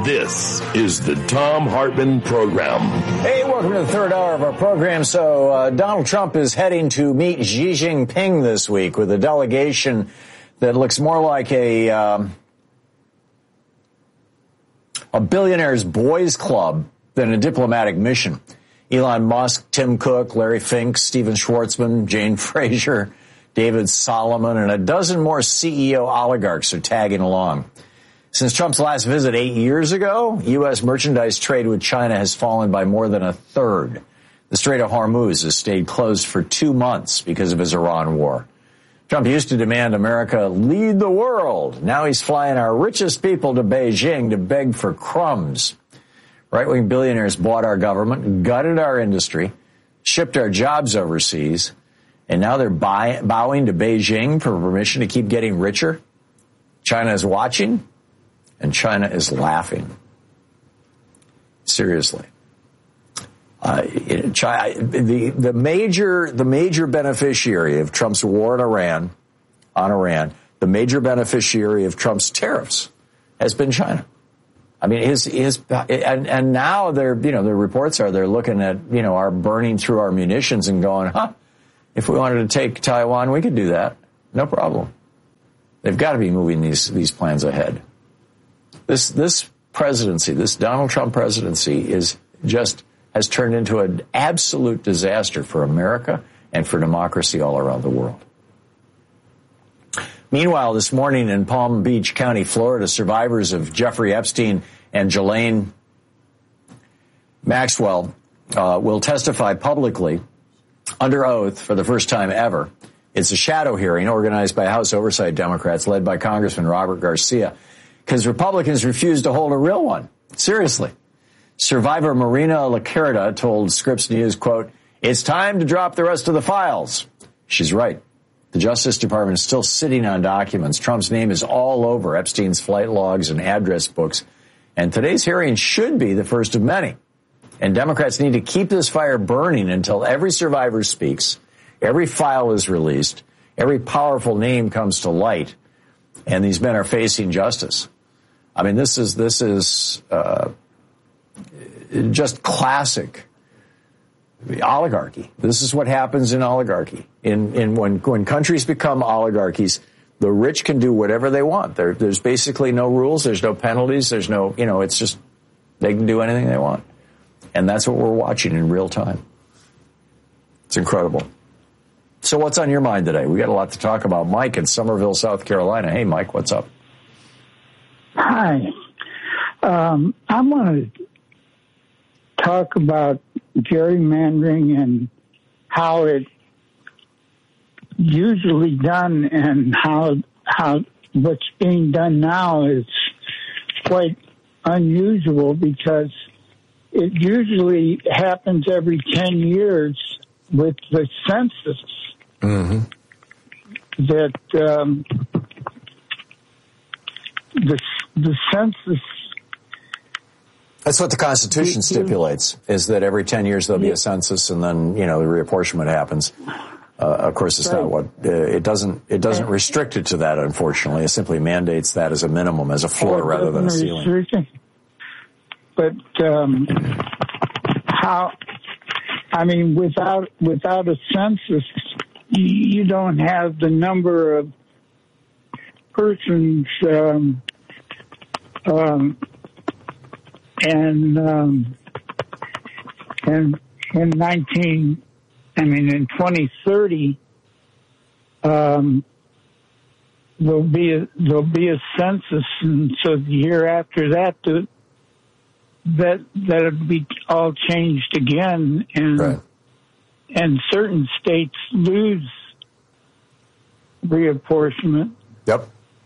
This is the Thom Hartmann Program. Hey, welcome to the third hour of our program. So Donald Trump is heading to meet Xi Jinping this week with a delegation that looks more like a billionaire's boys club than a diplomatic mission. Elon Musk, Tim Cook, Larry Fink, Steven Schwartzman, Jane Fraser, David Solomon, and a dozen more CEO oligarchs are tagging along. Since Trump's last visit 8 years ago, U.S. merchandise trade with China has fallen by more than a third. The Strait of Hormuz has stayed closed for 2 months because of his Iran war. Trump used to demand America lead the world. Now he's flying our richest people to Beijing to beg for crumbs. Right-wing billionaires bought our government, gutted our industry, shipped our jobs overseas, and now they're bowing to Beijing for permission to keep getting richer. China is watching, and China is laughing. Seriously. The major beneficiary of Trump's war on Iran, the major beneficiary of Trump's tariffs has been China. I mean, and now the reports are they're looking at, our burning through our munitions and going, if we wanted to take Taiwan, we could do that. No problem. They've got to be moving these plans ahead. This presidency, this Donald Trump presidency has turned into an absolute disaster for America and for democracy all around the world. Meanwhile, this morning in Palm Beach County, Florida, survivors of Jeffrey Epstein and Ghislaine Maxwell will testify publicly under oath for the first time ever. It's a shadow hearing organized by House Oversight Democrats led by Congressman Robert Garcia because Republicans refused to hold a real one. Seriously. Survivor Marina Lacerda told Scripps News, quote, "It's time to drop the rest of the files." She's right. The Justice Department is still sitting on documents. Trump's name is all over Epstein's flight logs and address books. And today's hearing should be the first of many. And Democrats need to keep this fire burning until every survivor speaks, every file is released, every powerful name comes to light, and these men are facing justice. I mean, this is just classic oligarchy. This is what happens in oligarchy. When countries become oligarchies, the rich can do whatever they want. There's basically no rules. There's no penalties. There's no, it's just they can do anything they want. And that's what we're watching in real time. It's incredible. So what's on your mind today? We got a lot to talk about. Mike in Somerville, South Carolina. Hey, Mike, what's up? Hi. I want to talk about gerrymandering and how it's usually done and how what's being done now is quite unusual because it usually happens every 10 years with the census. Mm-hmm. That the census. That's what the Constitution stipulates, is that every 10 years there'll be a census and then, the reapportionment happens. Of course, it's not what, it doesn't restrict it to that, unfortunately. It simply mandates that as a minimum, as a floor rather than a ceiling. But, without a census, you don't have the number of persons, in 2030, there'll be a census, and so the year after that'll be all changed again, and certain states lose reapportionment. Yep.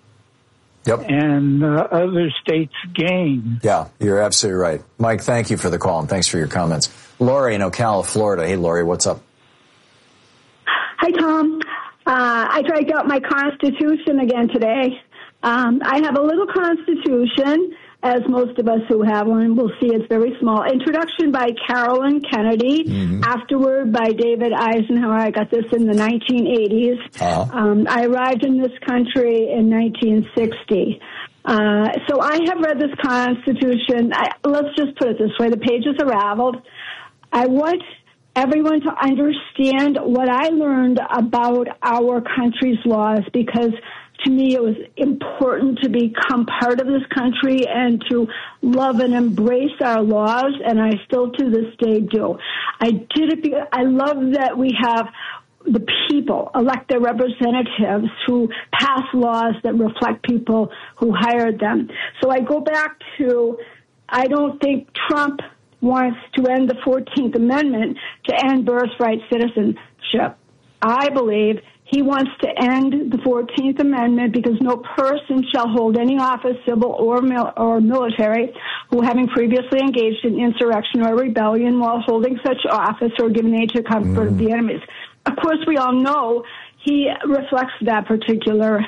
And other states gain. Yeah, you're absolutely right. Mike, thank you for the call and thanks for your comments. Lori in Ocala, Florida. Hey, Lori, what's up? Hi, Tom. I dragged out my Constitution again today. I have a little Constitution, as most of us who have one will see it's very small. Introduction by Carolyn Kennedy, afterward by David Eisenhower. I got this in the 1980s. I arrived in this country in 1960. So I have read this Constitution. Let's just put it this way. The pages are raveled. I want everyone to understand what I learned about our country's laws, because to me it was important to become part of this country and to love and embrace our laws, and I still to this day do. I did it because I love that we have the people elect their representatives who pass laws that reflect people who hired them. So I go back to, I don't think Trump wants to end the 14th Amendment to end birthright citizenship. I believe he wants to end the 14th Amendment because no person shall hold any office, civil or military, who having previously engaged in insurrection or rebellion while holding such office or given aid to comfort of the enemies. Of course, we all know he reflects that particular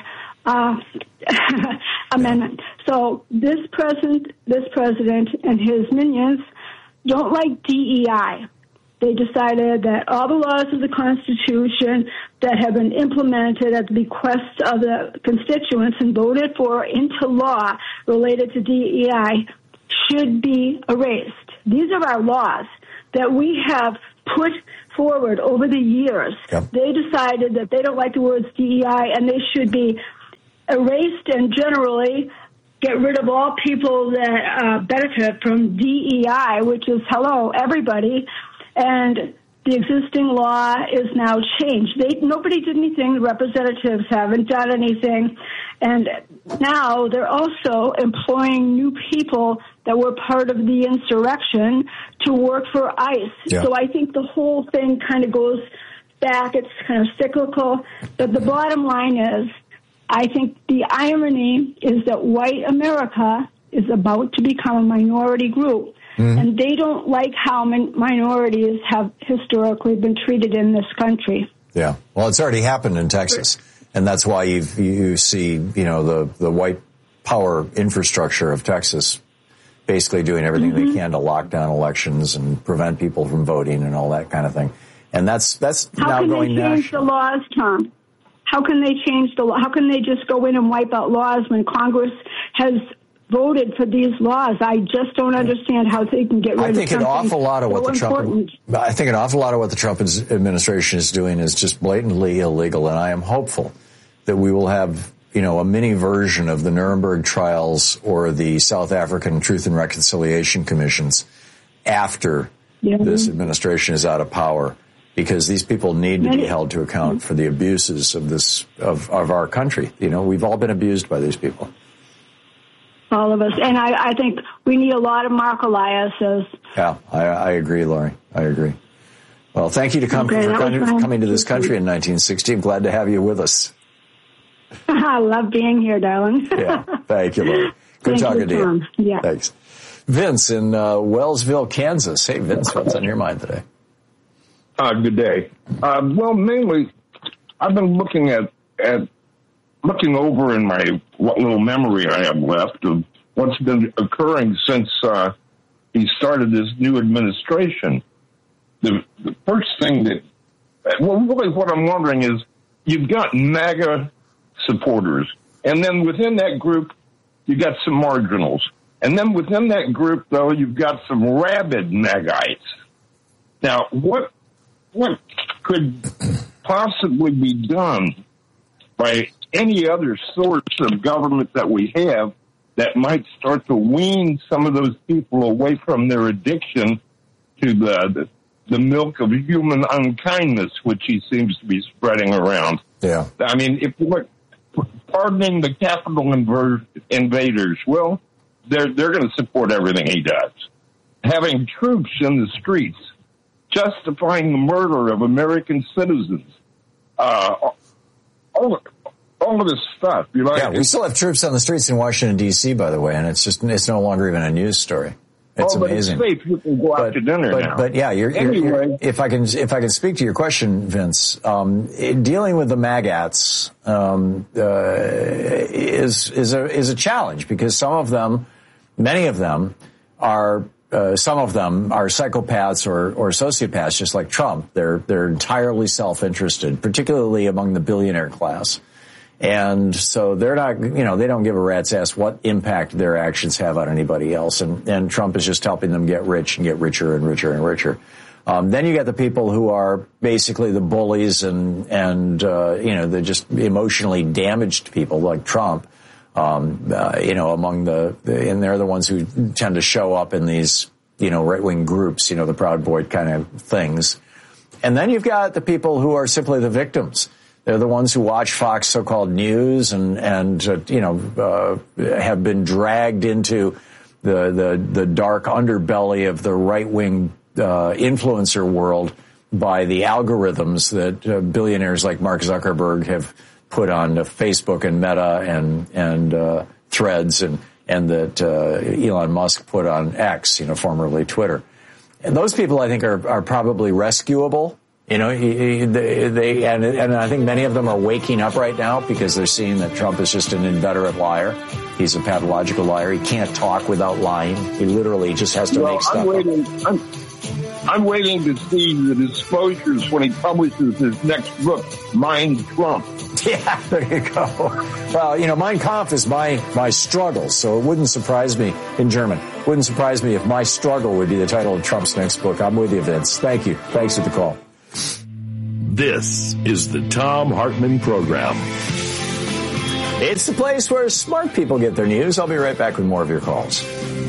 amendment. So this president and his minions don't like DEI. They decided that all the laws of the Constitution that have been implemented at the bequest of the constituents and voted for into law related to DEI should be erased. These are our laws that we have put forward over the years. Yep. They decided that they don't like the words DEI and they should be erased and generally get rid of all people that benefit from DEI, which is, hello, everybody. And the existing law is now changed. Nobody did anything. The representatives haven't done anything. And now they're also employing new people that were part of the insurrection to work for ICE. Yeah. So I think the whole thing kind of goes back. It's kind of cyclical. But the bottom line is, I think the irony is that white America is about to become a minority group. Mm-hmm. And they don't like how minorities have historically been treated in this country. Yeah. Well, it's already happened in Texas. And that's why you see, the white power infrastructure of Texas basically doing everything they can to lock down elections and prevent people from voting and all that kind of thing. And that's now going national. How can they change the laws, Tom? How can they change the law? How can they just go in and wipe out laws when Congress has voted for these laws? I just don't understand how they can get rid of something. I think an awful lot of what the Trump administration is doing is just blatantly illegal, and I am hopeful that we will have, a mini version of the Nuremberg trials or the South African Truth and Reconciliation Commissions after this administration is out of power, because these people need to be held to account for the abuses of our country. We've all been abused by these people. All of us. And I think we need a lot of Mark Elias's. Yeah, I agree, Lori. I agree. Well, thank you for coming to this country in 1960. I'm glad to have you with us. I love being here, darling. Yeah, thank you, Lori. Good talking to you. Yeah. Thanks. Vince in Wellsville, Kansas. Hey, Vince, what's on your mind today? Good day. Well, mainly, I've been looking looking over in what little memory I have left of what's been occurring since he started this new administration. The first thing really what I'm wondering is, you've got MAGA supporters, and then within that group, you've got some marginals. And then within that group, though, you've got some rabid MAGites. Now, what could possibly be done by any other source of government that we have that might start to wean some of those people away from their addiction to the milk of human unkindness, which he seems to be spreading around? Yeah. I mean, if we're pardoning the Capitol invaders, well, they're going to support everything he does. Having troops in the streets, justifying the murder of American citizens, all of this stuff. We still have troops on the streets in Washington, D.C., by the way, and it's no longer even a news story. It's amazing. But it's safe. You can go out to dinner now. But yeah, anyway. If I can speak to your question, Vince, dealing with the MAGATs is a challenge, because many of them are psychopaths or sociopaths, just like Trump. They're entirely self-interested, particularly among the billionaire class. And so they're not, they don't give a rat's ass what impact their actions have on anybody else. And Trump is just helping them get rich and get richer and richer and richer. Then you get the people who are basically the bullies and they're just emotionally damaged people like Trump, among and they're the ones who tend to show up in these, right-wing groups, the Proud Boy kind of things. And then you've got the people who are simply the victims. They're the ones who watch Fox so-called news and have been dragged into the dark underbelly of the right-wing influencer world by the algorithms that billionaires like Mark Zuckerberg have put on Facebook and Meta and Threads and that Elon Musk put on X, formerly Twitter. And those people, I think, are probably rescuable. And I think many of them are waking up right now because they're seeing that Trump is just an inveterate liar. He's a pathological liar. He can't talk without lying. He literally just has to make stuff up. I'm waiting to see the disclosures when he publishes his next book, Mein Trump. Yeah, there you go. Well, Mein Kampf is my struggle, so it wouldn't surprise me, in German, wouldn't surprise me if My Struggle would be the title of Trump's next book. I'm with you, Vince. Thank you. Thanks for the call. This is the Thom Hartmann Program. It's the place where smart people get their news. I'll be right back with more of your calls.